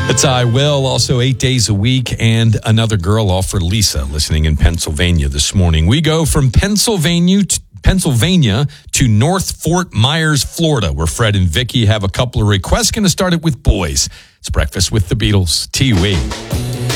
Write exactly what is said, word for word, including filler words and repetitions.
It's I Will, also eight days a week, and another girl off for Lisa, listening in Pennsylvania this morning. We go from Pennsylvania to Pennsylvania to North Fort Myers, Florida, where Fred and Vicky have a couple of requests. Going to start it with boys. It's Breakfast with the Beatles. T U E.